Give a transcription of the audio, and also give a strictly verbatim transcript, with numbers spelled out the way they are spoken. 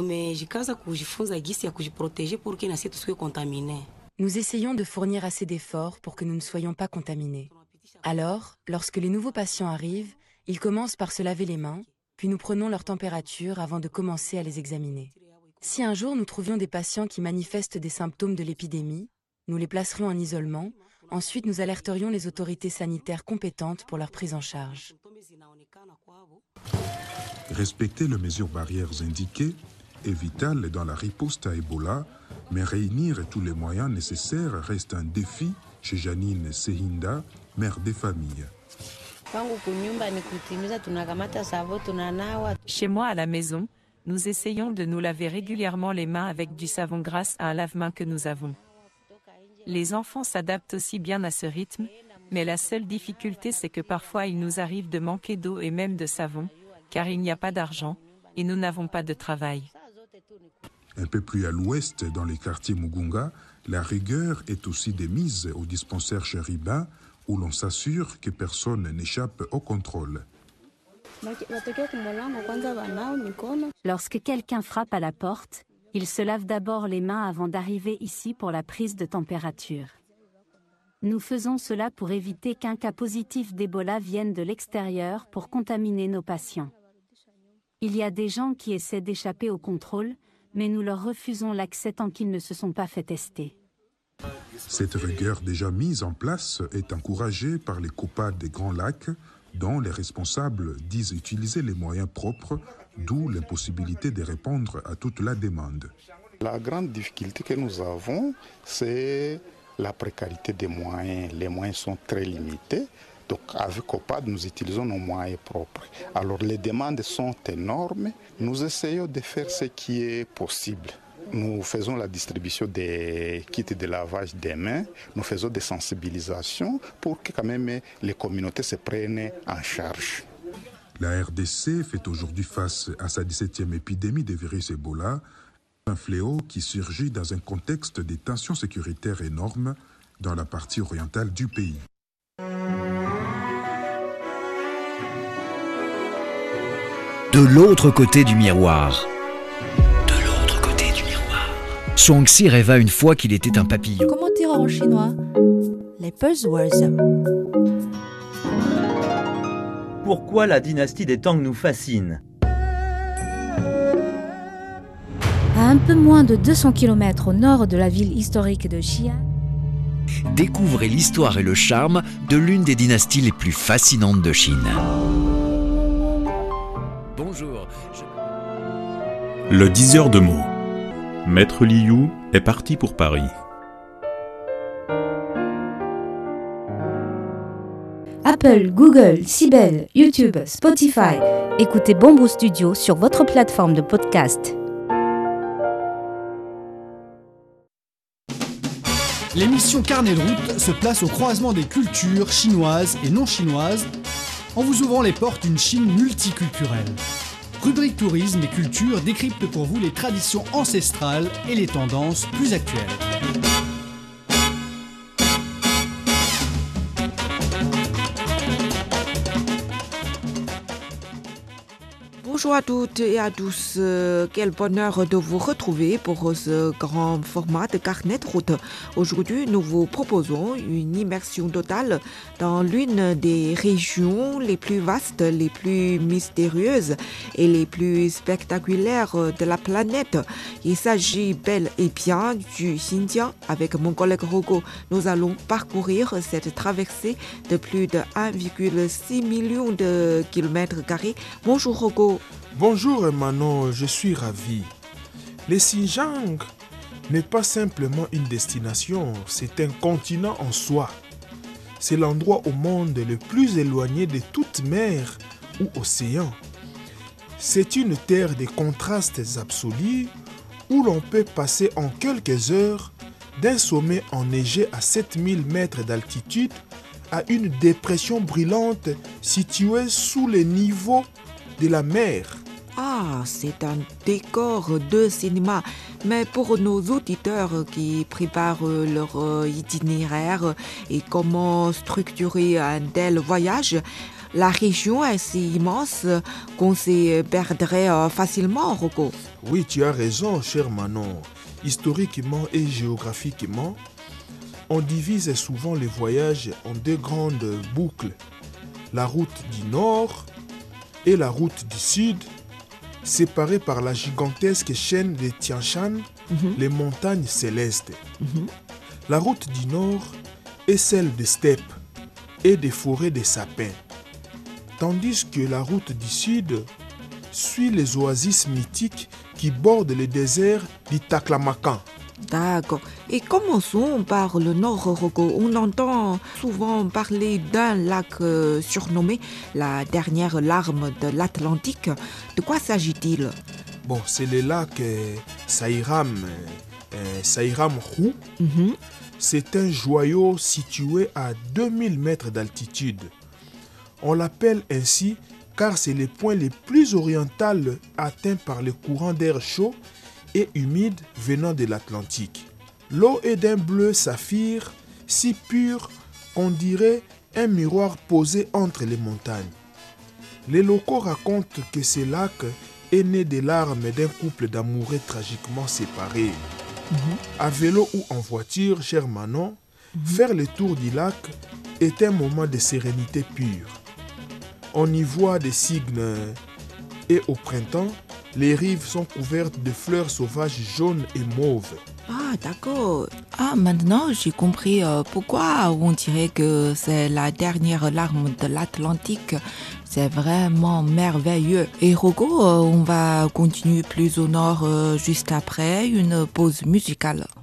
Nous essayons de fournir assez d'efforts pour que nous ne soyons pas contaminés. Alors, lorsque les nouveaux patients arrivent, ils commencent par se laver les mains, puis nous prenons leur température avant de commencer à les examiner. Si un jour nous trouvions des patients qui manifestent des symptômes de l'épidémie, nous les placerions en isolement, ensuite nous alerterions les autorités sanitaires compétentes pour leur prise en charge. Respecter les mesures barrières indiquées est vital dans la riposte à Ebola, mais réunir tous les moyens nécessaires reste un défi chez Janine Sehinda, mère des familles. Chez moi à la maison, nous essayons de nous laver régulièrement les mains avec du savon grâce à un lave-mains que nous avons. Les enfants s'adaptent aussi bien à ce rythme, mais la seule difficulté c'est que parfois il nous arrive de manquer d'eau et même de savon, car il n'y a pas d'argent et nous n'avons pas de travail. Un peu plus à l'ouest, dans les quartiers Mugunga, la rigueur est aussi démise au dispensaire chérubin où l'on s'assure que personne n'échappe au contrôle. Lorsque quelqu'un frappe à la porte, il se lave d'abord les mains avant d'arriver ici pour la prise de température. Nous faisons cela pour éviter qu'un cas positif d'Ebola vienne de l'extérieur pour contaminer nos patients. Il y a des gens qui essaient d'échapper au contrôle, mais nous leur refusons l'accès tant qu'ils ne se sont pas fait tester. Cette rigueur déjà mise en place est encouragée par les COPAD des Grands Lacs, dont les responsables disent utiliser les moyens propres, d'où l'impossibilité de répondre à toute la demande. La grande difficulté que nous avons, c'est la précarité des moyens. Les moyens sont très limités. Donc avec COPAD, nous utilisons nos moyens propres. Alors les demandes sont énormes. Nous essayons de faire ce qui est possible. Nous faisons la distribution des kits de lavage des mains. Nous faisons des sensibilisations pour que quand même les communautés se prennent en charge. La R D C fait aujourd'hui face à sa dix-septième épidémie de virus Ebola, un fléau qui surgit dans un contexte de tensions sécuritaires énormes dans la partie orientale du pays. De l'autre côté du miroir. De l'autre côté du miroir. Shuangxi rêva une fois qu'il était un papillon. Comment dire en chinois? Les buzzwords. Pourquoi la dynastie des Tang nous fascine? À un peu moins de deux cents kilomètres au nord de la ville historique de Xi'an, découvrez l'histoire et le charme de l'une des dynasties les plus fascinantes de Chine. Bonjour. Je... Le diseur de mots. Maître Liu est parti pour Paris. Apple, Google, Sibel, YouTube, Spotify. Écoutez Bamboo Studio sur votre plateforme de podcast. L'émission Carnet de route se place au croisement des cultures chinoises et non chinoises en vous ouvrant les portes d'une Chine multiculturelle. Rubrique tourisme et culture décrypte pour vous les traditions ancestrales et les tendances plus actuelles. Bonjour à toutes et à tous, quel bonheur de vous retrouver pour ce grand format de carnet de route. Aujourd'hui, nous vous proposons une immersion totale dans l'une des régions les plus vastes, les plus mystérieuses et les plus spectaculaires de la planète. Il s'agit bel et bien du Xinjiang. Avec mon collègue Rogo, nous allons parcourir cette traversée de plus de un virgule six million de kilomètres carrés. Bonjour Rogo. Bonjour Manon, je suis ravi. Le Xinjiang n'est pas simplement une destination, c'est un continent en soi. C'est l'endroit au monde le plus éloigné de toute mer ou océan. C'est une terre de contrastes absolus où l'on peut passer en quelques heures d'un sommet enneigé à sept mille mètres d'altitude à une dépression brûlante située sous le niveau de la mer. Ah, c'est un décor de cinéma. Mais pour nos auditeurs qui préparent leur itinéraire et comment structurer un tel voyage, La région est si immense qu'on s'y perdrait facilement, Rocco. Oui, tu as raison, cher Manon. Historiquement et géographiquement, on divise souvent les voyages en deux grandes boucles. La route du nord et la route du sud, séparées par la gigantesque chaîne de Tian Shan, mm-hmm. les montagnes célestes. Mm-hmm. La route du nord est celle des steppes et des forêts de sapins, tandis que la route du sud suit les oasis mythiques qui bordent le désert du Taklamakan. D'accord. Et commençons par le nord, Rocco. On entend souvent parler d'un lac euh, surnommé la dernière larme de l'Atlantique. De quoi s'agit-il? Bon, c'est le lac euh, Sairam, euh, Sairam-Hu. Mm-hmm. C'est un joyau situé à deux mille mètres d'altitude. On l'appelle ainsi car c'est le point le plus oriental atteint par le courant d'air chaud et humide venant de l'Atlantique. L'eau est d'un bleu saphir si pur qu'on dirait un miroir posé entre les montagnes. Les locaux racontent que ce lac est né des larmes d'un couple d'amoureux tragiquement séparés. Mm-hmm. À vélo ou en voiture, cher Manon, mm-hmm. faire le tour du lac est un moment de sérénité pure. On y voit des cygnes et au printemps, les rives sont couvertes de fleurs sauvages jaunes et mauves. Ah, d'accord. Ah, maintenant j'ai compris euh, pourquoi on dirait que c'est la dernière larme de l'Atlantique. C'est vraiment merveilleux. Et Rocco, euh, on va continuer plus au nord euh, juste après une pause musicale.